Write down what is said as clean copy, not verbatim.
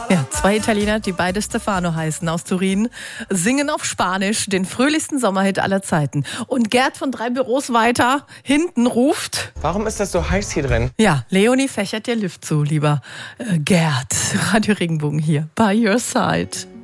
Ja, zwei Italiener, die beide Stefano heißen, aus Turin, singen auf Spanisch den fröhlichsten Sommerhit aller Zeiten. Und Gerd von 3 Büros weiter hinten ruft: Warum ist das so heiß hier drin? Ja, Leonie fächert der Lift zu, lieber Gerd. Radio Regenbogen hier, by your side.